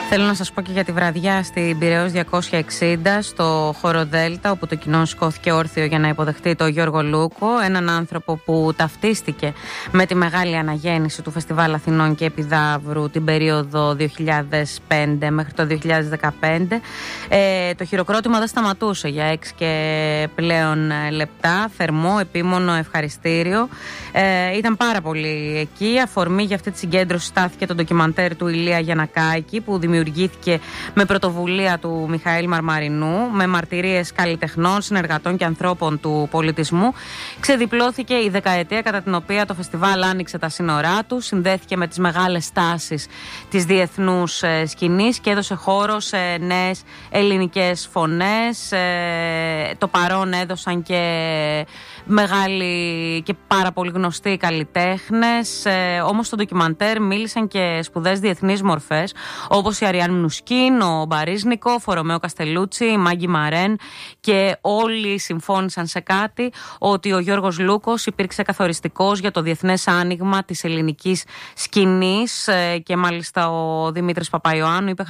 Θέλω να σας πω και για τη βραδιά στην Πειραιώς 260 στο χώρο Δέλτα, όπου το κοινό σηκώθηκε όρθιο για να υποδεχτεί τον Γιώργο Λούκο, έναν άνθρωπο που ταυτίστηκε με τη μεγάλη αναγέννηση του Φεστιβάλ Αθηνών και Επιδαύρου την περίοδο 2005 μέχρι το 2015. Το χειροκρότημα δεν σταματούσε για 6 και πλέον λεπτά, θερμό, επίμονο, ευχαριστήριο. Ήταν πάρα πολύ εκεί. Αφορμή για αυτή τη συγκέντρωση στάθηκε το ντοκιμαντέρ του Ηλία Γιαννακάκη, που δημιουργήθηκε με πρωτοβουλία του Μιχαήλ Μαρμαρινού, με μαρτυρίες καλλιτεχνών, συνεργατών και ανθρώπων του πολιτισμού. Ξεδιπλώθηκε η δεκαετία κατά την οποία το φεστιβάλ άνοιξε τα σύνορά του, συνδέθηκε με τις μεγάλες τάσεις της διεθνούς σκηνής και έδωσε χώρο σε νέες ελληνικές φωνές. Το παρόν έδωσαν και μεγάλοι και πάρα πολύ γνωστοί καλλιτέχνες. Όμως στο ντοκιμαντέρ μίλησαν και σπουδαίες διεθνείς μορφές, όπως η Αριάν Μνουσκίν, ο Μπαρίσνικοφ, ο Ρωμαίο Καστελούτσι, η Μάγκη Μαρέν, και όλοι συμφώνησαν σε κάτι, ότι ο Γιώργος Λούκος υπήρξε καθοριστικός για το διεθνές άνοιγμα της ελληνικής σκηνής, και μάλιστα ο Δημήτρης Παπαϊωάννου είπε